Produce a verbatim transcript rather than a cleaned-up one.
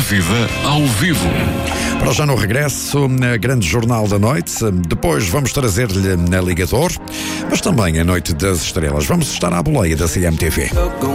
vida ao vivo. Para já no regresso, a grande jornal da noite. Depois vamos trazer-lhe a Ligador, mas também a Noite das Estrelas. Vamos estar à boleia da C M T V.